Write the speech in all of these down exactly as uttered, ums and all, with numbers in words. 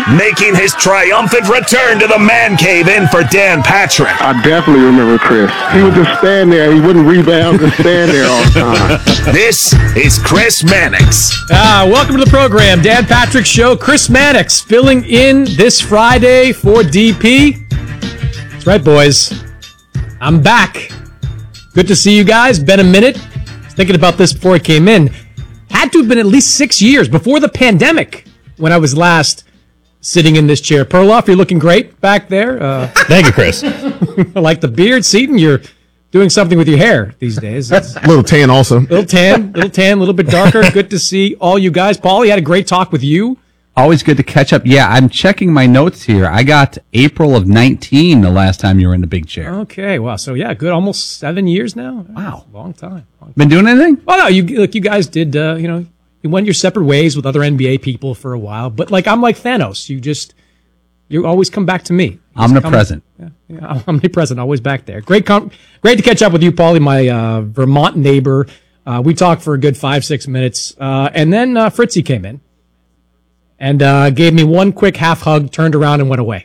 making his triumphant return to the man cave in for Dan Patrick. I definitely remember Chris. He would just stand there. He wouldn't rebound, just stand there all the time. This is Chris Mannix. Ah, welcome to the program, Dan Patrick Show. Chris Mannix filling in this Friday for D P. That's right, boys. I'm back. Good to see you guys. Been a minute. I was thinking about this before I came in. Had to have been at least six years before the pandemic when I was last sitting in this chair. Perloff, you're looking great back there. Uh, Thank you, Chris. I like the beard. Seton, you're doing something with your hair these days. It's a little tan also. Little tan, little tan, a little bit darker. Good to see all you guys. Paulie, had a great talk with you. Always good to catch up. Yeah, I'm checking my notes here. I got April of nineteen the last time you were in the big chair. Okay, wow. So, yeah, good. Almost seven years now. Wow. Long time. Long time. Been doing anything? Well, no, you, look, you guys did, uh, you know, you went your separate ways with other N B A people for a while. But, like, I'm like Thanos. You just, you always come back to me. You Omnipresent. Come, yeah, yeah, omnipresent, always back there. Great com- great to catch up with you, Paulie, my uh, Vermont neighbor. Uh, we talked for a good five, six minutes. Uh, and then uh, Fritzy came in and uh, gave me one quick half hug, turned around and went away.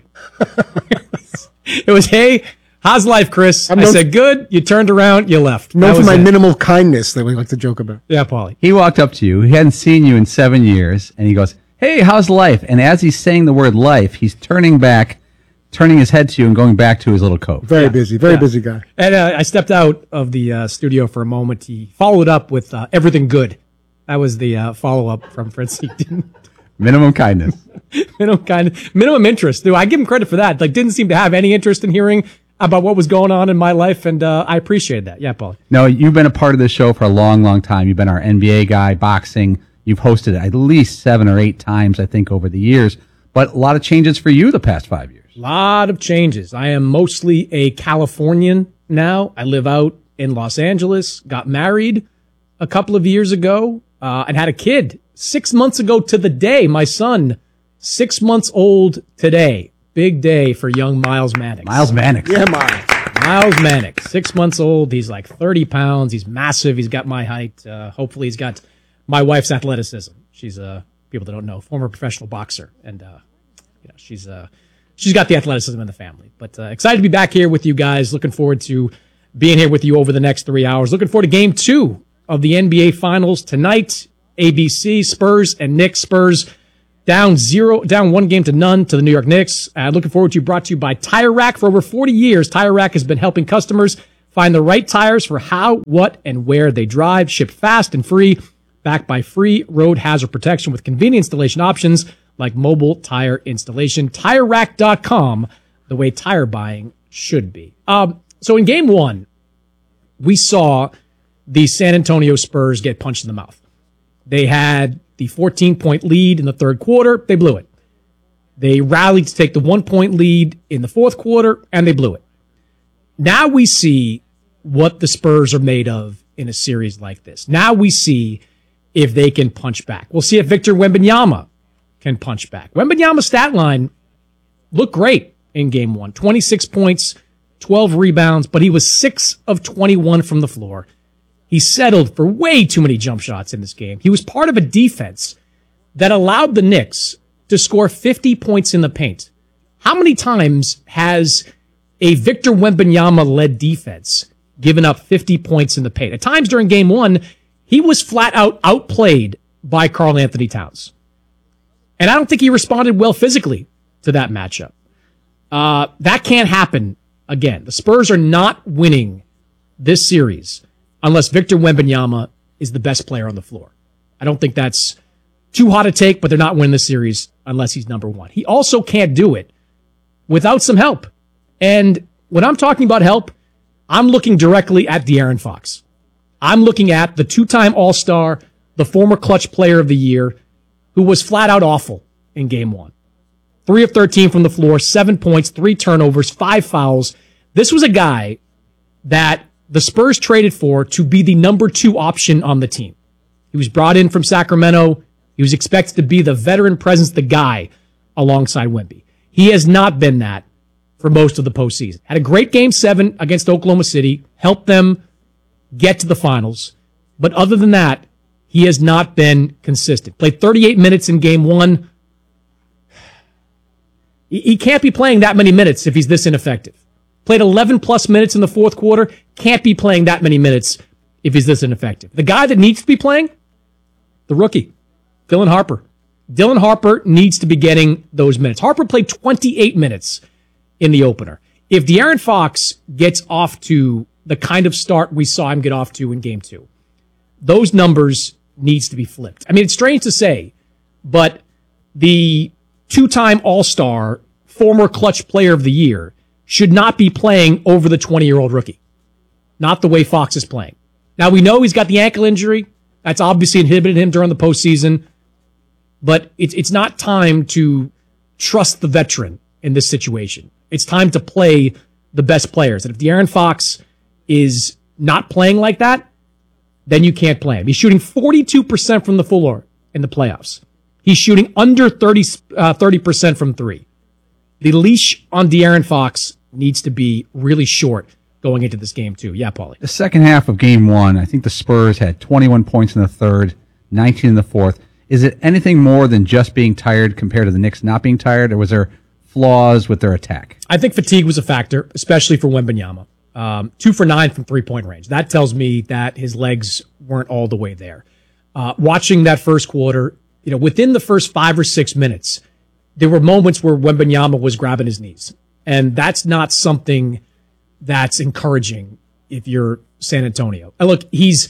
It was, hey, how's life, Chris? I'm I known said, good. You turned around, you left. Known That for was my it. minimal kindness that we like to joke about. Yeah, Paulie. He walked up to you. He hadn't seen you in seven years. And he goes, hey, how's life? And as he's saying the word life, he's turning back, turning his head to you and going back to his little coat. Very Yeah. busy, very Yeah. busy guy. And uh, I stepped out of the uh, studio for a moment. He followed up with uh, everything good. That was the uh, follow-up from Fritzy. Minimum kindness. minimum kind, minimum interest. Dude, I give him credit for that. Like, didn't seem to have any interest in hearing about what was going on in my life, and uh, I appreciate that. Yeah, Paul. No, you've been a part of this show for a long, long time. You've been our N B A guy, boxing. You've hosted it at least seven or eight times, I think, over the years. But a lot of changes for you the past five years. A lot of changes. I am mostly a Californian now. I live out in Los Angeles, got married a couple of years ago, uh, and had a kid six months ago to the day. My son, six months old today. Big day for young Miles Mannix. Miles Mannix. Yeah, Miles. Miles Mannix, six months old. He's like thirty pounds. He's massive. He's got my height. Uh, hopefully he's got my wife's athleticism. She's, uh, people that don't know, former professional boxer. And, uh, you know, she's, uh, she's got the athleticism in the family. But, uh, excited to be back here with you guys. Looking forward to being here with you over the next three hours. Looking forward to game two of the N B A Finals tonight. A B C, Spurs and Knicks. Spurs down zero, down one game to none to the New York Knicks. Uh, looking forward to brought to you by Tire Rack. For over forty years, Tire Rack has been helping customers find the right tires for how, what, and where they drive. Shipped fast and free, backed by free road hazard protection with convenient installation options like mobile tire installation. Tire Rack dot com, the way tire buying should be. Um, so in game one, we saw the San Antonio Spurs get punched in the mouth. They had the fourteen-point lead in the third quarter. They blew it. They rallied to take the one-point lead in the fourth quarter, and they blew it. Now we see what the Spurs are made of in a series like this. Now we see if they can punch back. We'll see if Victor Wembanyama can punch back. Wembanyama's stat line looked great in game one. twenty-six points, twelve rebounds, but he was six of twenty-one from the floor. He settled for way too many jump shots in this game. He was part of a defense that allowed the Knicks to score fifty points in the paint. How many times has a Victor Wembanyama-led defense given up fifty points in the paint? At times during game one, he was flat out outplayed by Karl Anthony Towns. And I don't think he responded well physically to that matchup. Uh, that can't happen again. The Spurs are not winning this series unless Victor Wembanyama is the best player on the floor. I don't think that's too hot a take, but they're not winning the series unless he's number one. He also can't do it without some help. And when I'm talking about help, I'm looking directly at De'Aaron Fox. I'm looking at the two-time All-Star, the former clutch player of the year, who was flat out awful in game one. Three of thirteen from the floor, seven points, three turnovers, five fouls. This was a guy that the Spurs traded for to be the number two option on the team. He was brought in from Sacramento. He was expected to be the veteran presence, the guy alongside Wemby. He has not been that for most of the postseason. Had a great game seven against Oklahoma City, helped them get to the finals. But other than that, he has not been consistent. Played thirty-eight minutes in game one. He, he can't be playing that many minutes if he's this ineffective. Played eleven plus minutes in the fourth quarter, can't be playing that many minutes if he's this ineffective. The guy that needs to be playing, the rookie, Dylan Harper. Dylan Harper needs to be getting those minutes. Harper played twenty-eight minutes in the opener. If De'Aaron Fox gets off to the kind of start we saw him get off to in game two, those numbers needs to be flipped. I mean, it's strange to say, but the two-time All-Star, former clutch player of the year, should not be playing over the twenty-year-old rookie. Not the way Fox is playing. Now, we know he's got the ankle injury. That's obviously inhibited him during the postseason. But it's it's not time to trust the veteran in this situation. It's time to play the best players. And if De'Aaron Fox is not playing like that, then you can't play him. He's shooting forty-two percent from the floor in the playoffs. He's shooting under thirty, uh, thirty percent from three. The leash on De'Aaron Fox needs to be really short going into this game, too. Yeah, Paulie. The second half of game one, I think the Spurs had twenty-one points in the third, nineteen in the fourth. Is it anything more than just being tired compared to the Knicks not being tired, or was there flaws with their attack? I think fatigue was a factor, especially for Wembanyama. Um, two for nine from three-point range. That tells me that his legs weren't all the way there. Uh, watching that first quarter, you know, within the first five or six minutes, there were moments where Wembanyama was grabbing his knees. And that's not something that's encouraging if you're San Antonio. And look, he's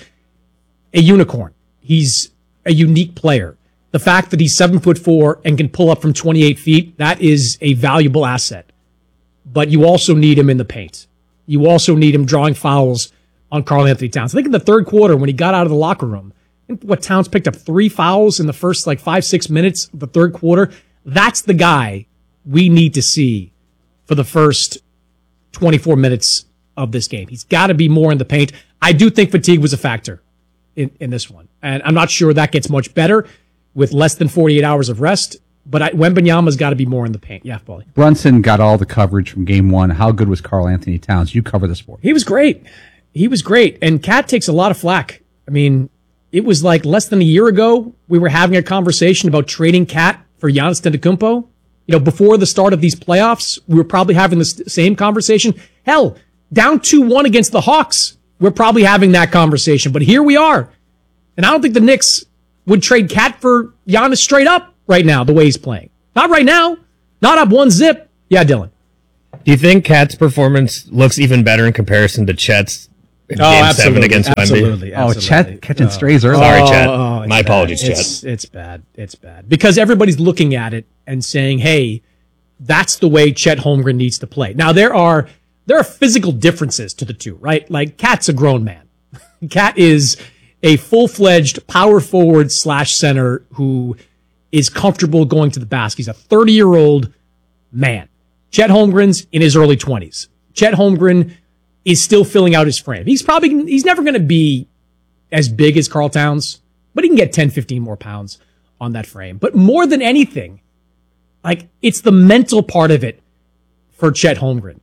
a unicorn. He's a unique player. The fact that he's seven foot four and can pull up from twenty-eight feet, that is a valuable asset. But you also need him in the paint. You also need him drawing fouls on Karl Anthony Towns. I think in the third quarter when he got out of the locker room, I think what Towns picked up three fouls in the first like five, six minutes of the third quarter. That's the guy we need to see for the first twenty-four minutes of this game. He's got to be more in the paint. I do think fatigue was a factor in, in this one. And I'm not sure that gets much better with less than forty-eight hours of rest. But I, Wembanyama's got to be more in the paint. Yeah, Paulie. Brunson got all the coverage from game one. How good was Karl Anthony Towns? You cover the sport. He was great. He was great. And Cat takes a lot of flack. I mean, it was like less than a year ago, we were having a conversation about trading Cat for Giannis Antetokounmpo. You know, before the start of these playoffs, we were probably having the same conversation. Hell, down two one against the Hawks, we're probably having that conversation. But here we are. And I don't think the Knicks would trade Cat for Giannis straight up right now, the way he's playing. Not right now. Not up one zip. Yeah, Dylan. Do you think Cat's performance looks even better in comparison to Chet's in oh, game absolutely, seven against absolutely, Wemby? Oh, absolutely. Chet catching oh. strays early. Sorry, Chet. Oh, My bad. apologies, Chet. It's, it's bad. It's bad. Because everybody's looking at it and saying, hey, that's the way Chet Holmgren needs to play. Now, there are there are physical differences to the two, right? Like, Cat's a grown man. Cat is a full-fledged power forward slash center who is comfortable going to the basket. He's a thirty-year-old man. Chet Holmgren's in his early twenties. Chet Holmgren is still filling out his frame. He's probably, he's never going to be as big as Karl Towns, but he can get ten, fifteen more pounds on that frame. But more than anything, like, it's the mental part of it for Chet Holmgren.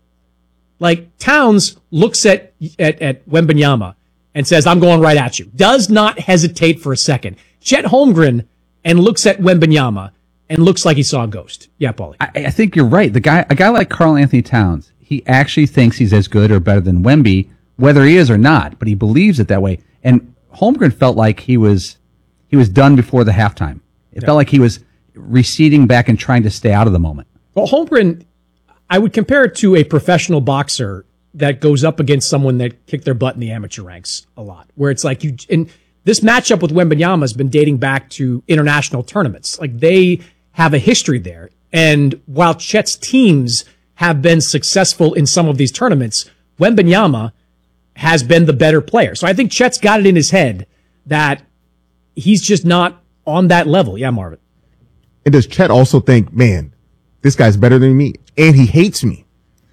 Like, Towns looks at, at, at Wembanyama and says, I'm going right at you. Does not hesitate for a second. Chet Holmgren and looks at Wembanyama and looks like he saw a ghost. Yeah, Paulie. I, I think you're right. The guy, a guy like Karl Anthony Towns, he actually thinks he's as good or better than Wemby, whether he is or not, but he believes it that way. And Holmgren felt like he was he was done before the halftime. It yeah. felt like he was receding back and trying to stay out of the moment. Well, Holmgren, I would compare it to a professional boxer that goes up against someone that kicked their butt in the amateur ranks a lot, where it's like you and this matchup with Wembanyama has been dating back to international tournaments. Like, they have a history there. And while Chet's teams have been successful in some of these tournaments, Wembanyama has been the better player. So I think Chet's got it in his head that he's just not on that level. Yeah, Marvin. And does Chet also think, man, this guy's better than me, and he hates me?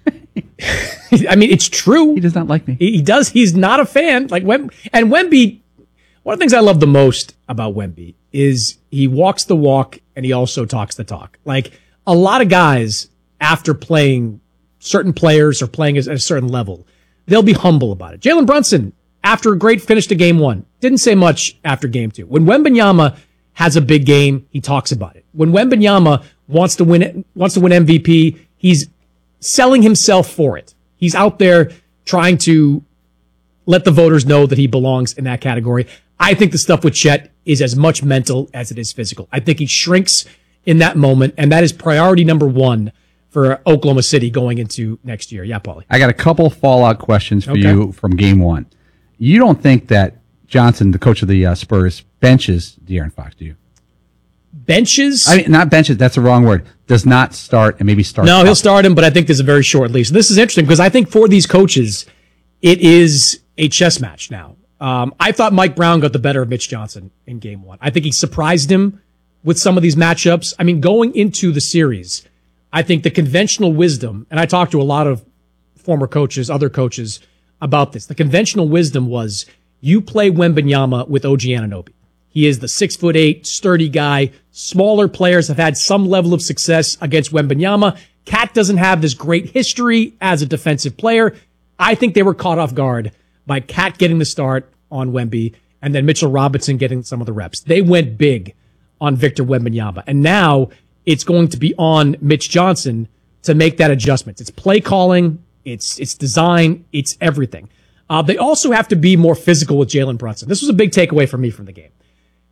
I mean, it's true. He does not like me. He, he does. He's not a fan. Like Wem- and Wemby, one of the things I love the most about Wemby is he walks the walk and he also talks the talk. Like, a lot of guys, after playing certain players or playing at a certain level, they'll be humble about it. Jalen Brunson, after a great finish to game one, didn't say much after game two. When Wembanyama has a big game, he talks about it. When Wembanyama wants to win it, wants to win M V P. He's selling himself for it. He's out there trying to let the voters know that he belongs in that category. I think the stuff with Chet is as much mental as it is physical. I think he shrinks in that moment, and that is priority number one for Oklahoma City going into next year. Yeah, Paulie. I got a couple fallout questions for Okay. you from game one. You don't think that Johnson, the coach of the uh, Spurs, benches De'Aaron Fox, do you? Benches? I mean, not benches, that's the wrong word. Does not start and maybe start. No, up. he'll start him, but I think there's a very short leash. This is interesting because I think for these coaches, it is a chess match now. Um, I thought Mike Brown got the better of Mitch Johnson in game one. I think he surprised him with some of these matchups. I mean, going into the series, I think the conventional wisdom, and I talked to a lot of former coaches, other coaches about this. The conventional wisdom was you play Wembanyama with O G Anunoby. He is the six foot eight, sturdy guy. Smaller players have had some level of success against Wembanyama. Cat doesn't have this great history as a defensive player. I think they were caught off guard by Cat getting the start on Wemby and then Mitchell Robinson getting some of the reps. They went big on Victor Wembanyama. And now it's going to be on Mitch Johnson to make that adjustment. It's play calling, it's it's design, it's everything. Uh, they also have to be more physical with Jalen Brunson. This was a big takeaway for me from the game.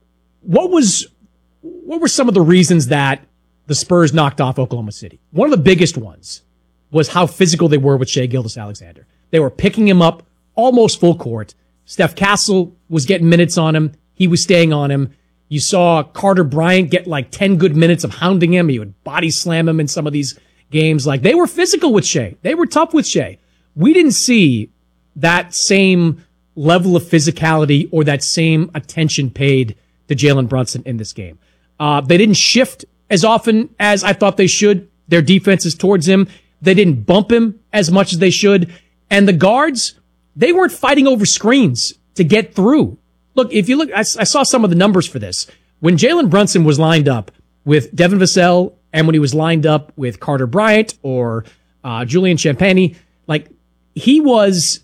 What was what were some of the reasons that the Spurs knocked off Oklahoma City? One of the biggest ones was how physical they were with Shai Gilgeous-Alexander. They were picking him up almost full court. Steph Castle was getting minutes on him. He was staying on him. You saw Carter Bryant get like ten good minutes of hounding him. He would body slam him in some of these games. Like, they were physical with Shai. They were tough with Shai. We didn't see that same level of physicality or that same attention paid to Jalen Brunson in this game. Uh, they didn't shift as often as I thought they should. Their defenses towards him. They didn't bump him as much as they should. And the guards, they weren't fighting over screens to get through. Look, if you look, I, I saw some of the numbers for this. When Jalen Brunson was lined up with Devin Vassell and when he was lined up with Carter Bryant or uh, Julian Champagny, like, he was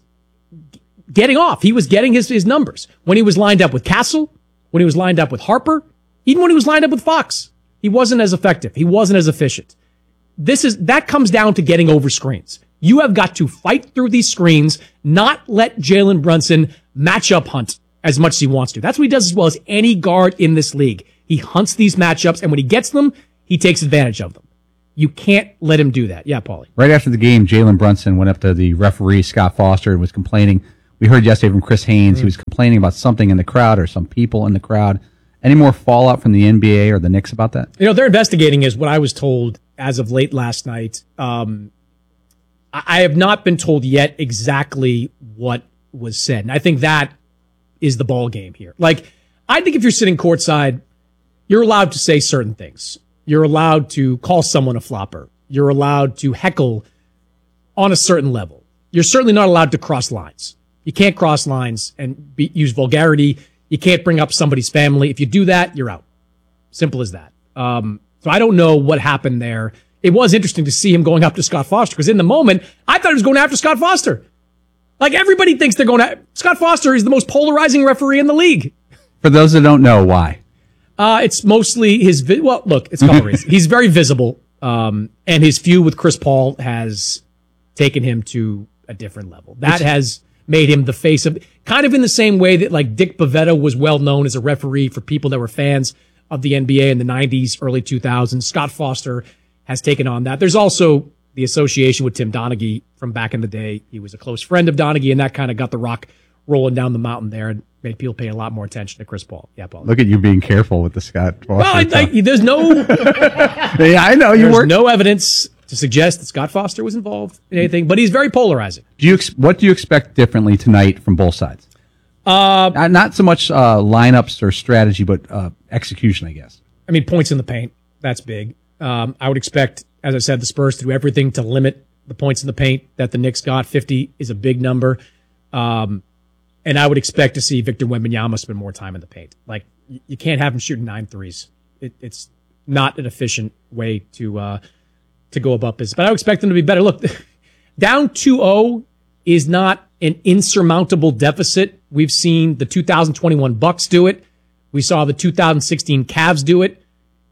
getting off. He was getting his, his numbers. When he was lined up with Castle, when he was lined up with Harper, even when he was lined up with Fox, he wasn't as effective. He wasn't as efficient. This is, that comes down to getting over screens. You have got to fight through these screens, not let Jalen Brunson matchup hunt as much as he wants to. That's what he does as well as any guard in this league. He hunts these matchups, and when he gets them, he takes advantage of them. You can't let him do that. Yeah, Paulie. Right after the game, Jalen Brunson went up to the referee, Scott Foster, and was complaining. We heard yesterday from Chris Haynes. Mm. He was complaining about something in the crowd or some people in the crowd. Any more fallout from the N B A or the Knicks about that? You know, they're investigating is what I was told as of late last night. Um, I have not been told yet exactly what was said. And I think that is the ball game here. Like, I think if you're sitting courtside, you're allowed to say certain things. You're allowed to call someone a flopper. You're allowed to heckle on a certain level. You're certainly not allowed to cross lines. You can't cross lines and be, use vulgarity. You can't bring up somebody's family. If you do that, you're out. Simple as that. Um, so I don't know what happened there. It was interesting to see him going up to Scott Foster because in the moment, I thought he was going after Scott Foster. Like, everybody thinks they're going to. Scott Foster is the most polarizing referee in the league. For those that don't know, why? Uh, it's mostly his. Vi- well, look, it's a couple reasons. He's very visible, um, and his feud with Chris Paul has taken him to a different level. That it's, has made him the face of, kind of in the same way that like Dick Bavetta was well known as a referee for people that were fans of the N B A in the nineties, early two thousands. Scott Foster has taken on that. There's also the association with Tim Donaghy from back in the day. He was a close friend of Donaghy, and that kind of got the rock rolling down the mountain there and made people pay a lot more attention to Chris Paul. Yeah, Paul. Look at you being careful with the Scott Foster. Well, I, I, there's no, yeah, I know you there's were no evidence to suggest that Scott Foster was involved in anything, but he's very polarizing. Do you ex- what do you expect differently tonight from both sides? Uh, not, not so much uh, lineups or strategy, but uh, execution, I guess. I mean, points in the paint. That's big. Um, I would expect, as I said, the Spurs to do everything to limit the points in the paint that the Knicks got. fifty is a big number. Um, and I would expect to see Victor Wembanyama spend more time in the paint. Like, you, you can't have him shooting nine threes. It, it's not an efficient way to uh, to go about business. But I would expect him to be better. Look, down two oh is not an insurmountable deficit. We've seen the two thousand twenty-one Bucks do it. We saw the two thousand sixteen Cavs do it.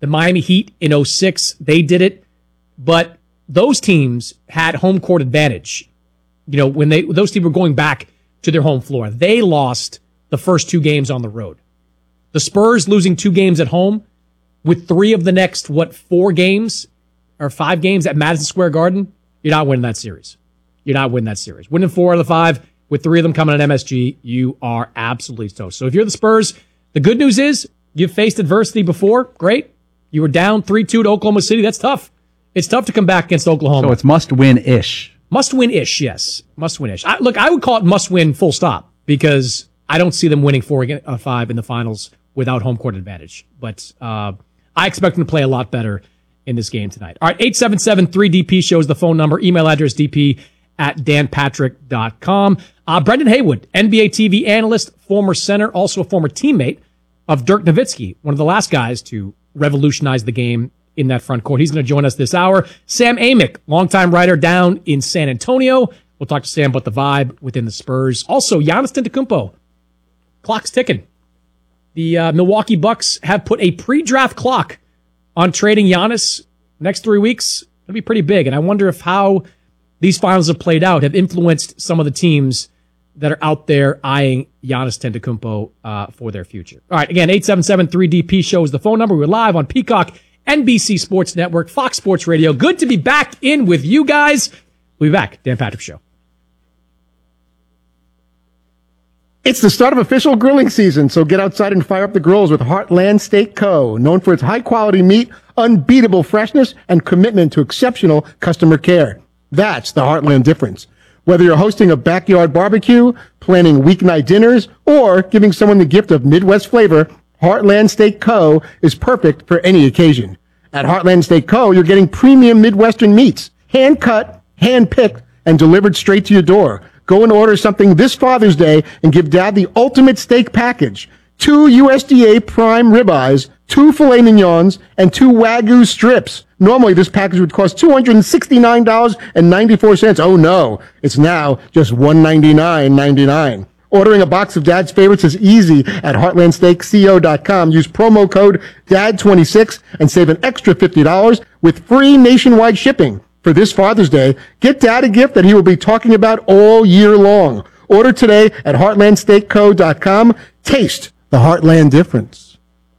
The Miami Heat in oh six, they did it. But those teams had home court advantage. You know, when they those teams were going back to their home floor. They lost the first two games on the road. The Spurs losing two games at home with three of the next, what, four games or five games at Madison Square Garden, you're not winning that series. You're not winning that series. Winning four out of the five with three of them coming at M S G, you are absolutely toast. So if you're the Spurs, the good news is you've faced adversity before. Great. You were down three two to Oklahoma City. That's tough. It's tough to come back against Oklahoma. So it's must-win-ish. Must-win-ish, yes. Must-win-ish. I, look, I would call it must-win full stop because I don't see them winning four out of five in the finals without home court advantage. But uh, I expect them to play a lot better in this game tonight. All right, eight seven seven three D P shows the phone number. Email address dp at dan patrick dot com. Uh, Brendan Haywood, N B A T V analyst, former center, also a former teammate of Dirk Nowitzki, one of the last guys to revolutionize the game in that front court. He's going to join us this hour. Sam Amick, longtime writer down in San Antonio. We'll talk to Sam about the vibe within the Spurs. Also, Giannis Antetokounmpo. Clock's ticking. The uh, Milwaukee Bucks have put a pre-draft clock on trading Giannis next three weeks. It'll be pretty big. And I wonder if how these finals have played out have influenced some of the teams that are out there eyeing Giannis Antetokounmpo uh, for their future. All right, again, eight seven seven three D P show is the phone number. We're live on Peacock, N B C Sports Network, Fox Sports Radio. Good to be back in with you guys. We'll be back. Dan Patrick Show. It's the start of official grilling season, so get outside and fire up the grills with Heartland Steak Co., known for its high-quality meat, unbeatable freshness, and commitment to exceptional customer care. That's the Heartland difference. Whether you're hosting a backyard barbecue, planning weeknight dinners, or giving someone the gift of Midwest flavor, Heartland Steak Co. is perfect for any occasion. At Heartland Steak Co., you're getting premium Midwestern meats, hand-cut, hand-picked, and delivered straight to your door. Go and order something this Father's Day and give Dad the ultimate steak package. Two U S D A prime ribeyes, two filet mignons, and two Wagyu strips. Normally, this package would cost two hundred sixty-nine dollars and ninety-four cents. Oh, no. It's now just one hundred ninety-nine ninety-nine. Ordering a box of Dad's favorites is easy at heartland steak co dot com. Use promo code D A D twenty-six and save an extra fifty dollars with free nationwide shipping. For this Father's Day, get Dad a gift that he will be talking about all year long. Order today at heartland steak co dot com. Taste the Heartland difference.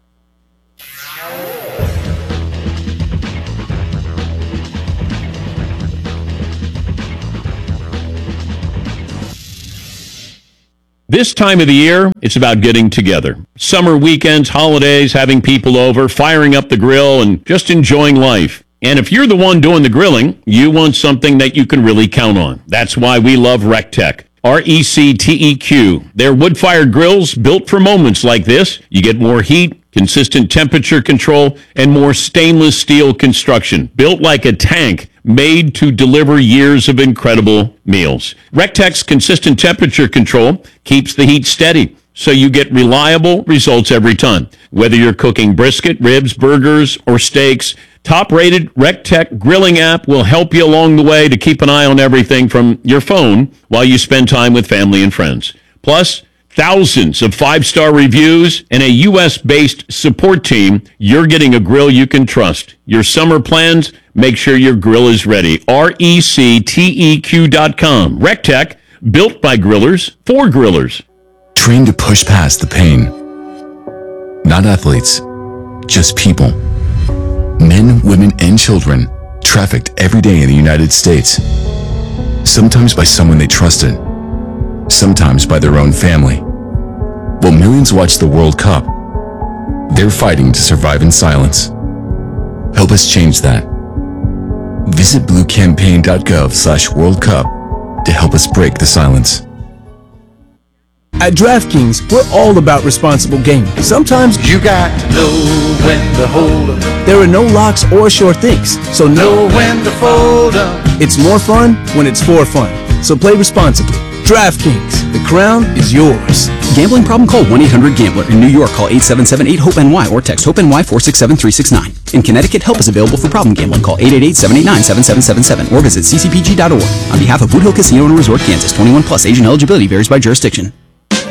This time of the year, it's about getting together. Summer weekends, holidays, having people over, firing up the grill, and just enjoying life. And if you're the one doing the grilling, you want something that you can really count on. That's why we love RecTech. R E C T E Q. They're wood-fired grills built for moments like this. You get more heat, consistent temperature control, and more stainless steel construction. Built like a tank, made to deliver years of incredible meals. RecTech's consistent temperature control keeps the heat steady, so you get reliable results every time. Whether you're cooking brisket, ribs, burgers, or steaks, top-rated RecTech grilling app will help you along the way to keep an eye on everything from your phone while you spend time with family and friends. Plus, thousands of five-star reviews and a U S-based support team. You're getting a grill you can trust. Your summer plans, make sure your grill is ready. R E C T E Q dot com. RecTech, built by grillers, for grillers. Trained to push past the pain. Not athletes, just people. Men, women, and children trafficked every day in the United States. Sometimes by someone they trusted. Sometimes by their own family. While millions watch the World Cup, they're fighting to survive in silence. Help us change that. Visit blue campaign dot gov slash World Cup to help us break the silence. At DraftKings, we're all about responsible gaming. Sometimes you got to know when to hold up. There are no locks or sure things, so know when to fold up. It's more fun when it's for fun. So play responsibly. DraftKings, the crown is yours. Gambling problem? Call one eight hundred gambler. In New York, call eight seven seven eight hope N Y or text HOPE-NY four six seven three six nine. In Connecticut, help is available for problem gambling. Call eight eight eight seven eight nine seven seven seven seven or visit c c p g dot org. On behalf of Boot Hill Casino and Resort, Kansas, twenty-one plus, Asian eligibility varies by jurisdiction.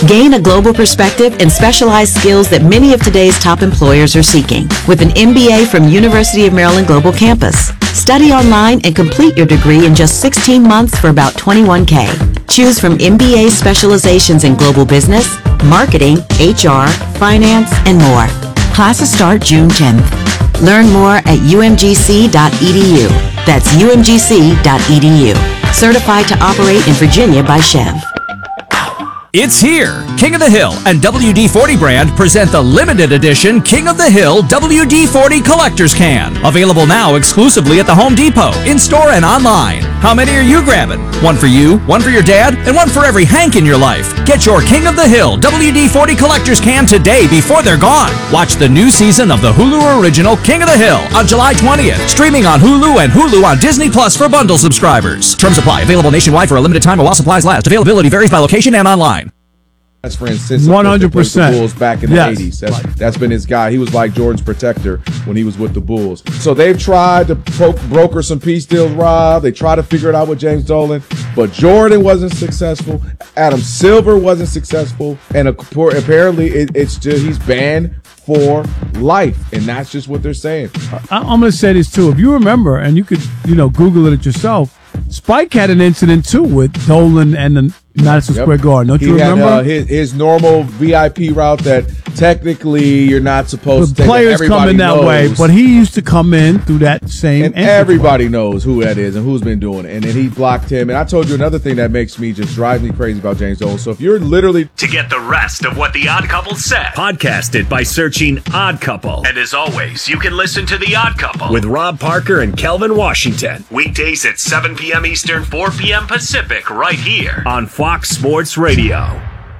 Gain a global perspective and specialized skills that many of today's top employers are seeking with an M B A from University of Maryland Global Campus. Study online and complete your degree in just sixteen months for about twenty-one K. Choose from M B A specializations in global business, marketing, H R, finance, and more. Classes start June tenth. Learn more at U M G C dot E D U. That's U M G C dot E D U. Certified to operate in Virginia by Chev. It's here! King of the Hill and W D forty brand present the limited edition King of the Hill W D forty Collector's Can. Available now exclusively at the Home Depot, in-store and online. How many are you grabbing? One for you, one for your dad, and one for every Hank in your life. Get your King of the Hill W D forty Collector's Can today before they're gone. Watch the new season of the Hulu original King of the Hill on July twentieth. Streaming on Hulu and Hulu on Disney Plus for bundle subscribers. Terms apply. Available nationwide for a limited time while supplies last. Availability varies by location and online. Best friend since one hundred percent the Bulls back in the yes. eighties. That's, that's been his guy. He was like Jordan's protector when he was with the Bulls. So they've tried to pro- broker some peace deals, Rob. They tried to figure it out with James Dolan, but Jordan wasn't successful. Adam Silver wasn't successful, and apparently it, it's just he's banned for life, and that's just what they're saying. I, I'm going to say this too. If you remember, and you could, you know, Google it yourself. Spike had an incident too with Dolan and the Madison Yep. Square Garden. Don't he you remember? Had, uh, his, his normal V I P route that technically you're not supposed the to take. players Everybody come in that knows. way, but he used to come in through that same. And entrance everybody knows who that is and who's been doing it. And then he blocked him. And I told you another thing that makes me just drive me crazy about James Dolan. So if you're literally To get the rest of what The Odd Couple said, podcast it by searching Odd Couple. And as always, you can listen to The Odd Couple with Rob Parker and Kelvin Washington. Weekdays at seven p.m. Eastern, four p.m. Pacific, right here on Fox Sports Radio.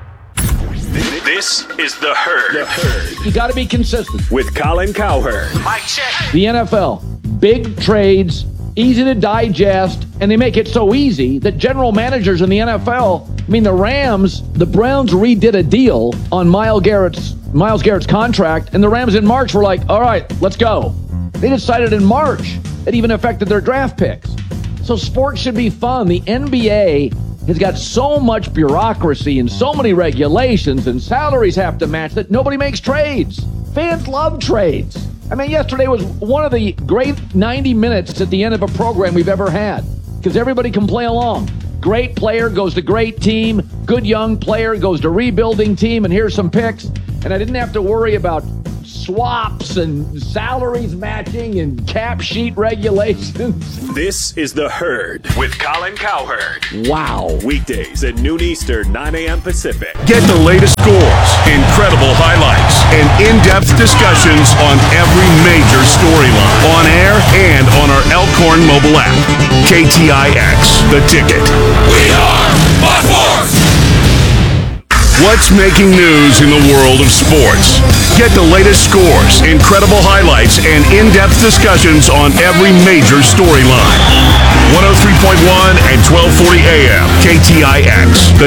This is The Herd. The Herd. You got to be consistent. With Colin Cowherd. Mike check. The N F L, big trades, easy to digest, and they make it so easy that general managers in the N F L, I mean, the Rams, the Browns redid a deal on Myles Garrett's, Myles Garrett's contract, and the Rams in March were like, all right, let's go. They decided in March. It even affected their draft picks. So sports should be fun. The N B A has got so much bureaucracy and so many regulations and salaries have to match that nobody makes trades. Fans love trades. I mean, yesterday was one of the great ninety minutes at the end of a program we've ever had because everybody can play along. Great player goes to great team. Good young player goes to rebuilding team. And here's some picks. And I didn't have to worry about swaps and salaries matching and cap sheet regulations. This is The Herd with Colin Cowherd. Wow. Weekdays at noon Eastern, nine a.m. Pacific. Get the latest scores, incredible highlights, and in-depth discussions on every major storyline. On air and on our Elkhorn mobile app. K T I X, The Ticket. We are Fox Sports! What's making news in the world of sports? Get the latest scores, incredible highlights, and in-depth discussions on every major storyline. one oh three point one and twelve forty A M, K T I X, The